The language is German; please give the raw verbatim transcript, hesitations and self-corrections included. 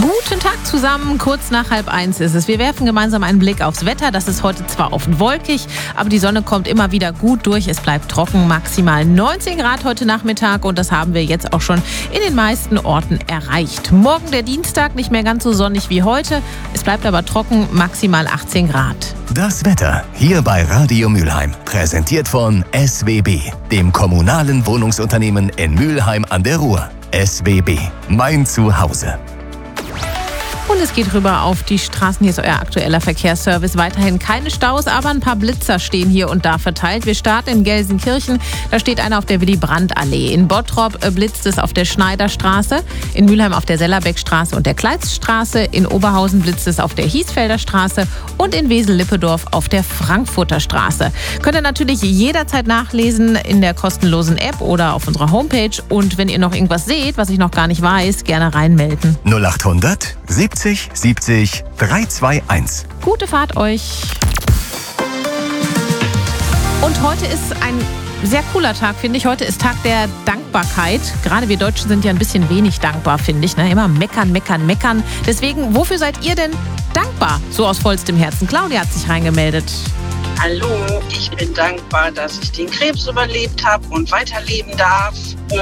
Guten Tag zusammen, kurz nach halb eins ist es. Wir werfen gemeinsam einen Blick aufs Wetter. Das ist heute zwar oft wolkig, aber die Sonne kommt immer wieder gut durch. Es bleibt trocken, maximal neunzehn Grad heute Nachmittag und das haben wir jetzt auch schon in den meisten Orten erreicht. Morgen der Dienstag, nicht mehr ganz so sonnig wie heute. Es bleibt aber trocken, maximal achtzehn Grad. Das Wetter hier bei Radio Mülheim, präsentiert von S W B, dem kommunalen Wohnungsunternehmen in Mülheim an der Ruhr. S W B, mein Zuhause. Und es geht rüber auf die Straßen. Hier ist euer aktueller Verkehrsservice. Weiterhin keine Staus, aber ein paar Blitzer stehen hier und da verteilt. Wir starten in Gelsenkirchen. Da steht einer auf der Willy-Brandt-Allee. In Bottrop blitzt es auf der Schneiderstraße. In Mülheim auf der Sellerbeckstraße und der Kleitzstraße. In Oberhausen blitzt es auf der Hiesfelder Straße. Und in Wesel-Lippedorf auf der Frankfurter Straße. Könnt ihr natürlich jederzeit nachlesen in der kostenlosen App oder auf unserer Homepage. Und wenn ihr noch irgendwas seht, was ich noch gar nicht weiß, gerne reinmelden. null achthundert siebzig siebzig dreihundertzweiundzwanzig. Gute Fahrt euch. Und heute ist ein sehr cooler Tag, finde ich. Heute ist Tag der Dankbarkeit. Gerade wir Deutschen sind ja ein bisschen wenig dankbar, finde ich. Ne? Immer meckern, meckern, meckern. Deswegen, wofür seid ihr denn dankbar? So aus vollstem Herzen. Claudia hat sich reingemeldet. Hallo, ich bin dankbar, dass ich den Krebs überlebt habe und weiterleben darf.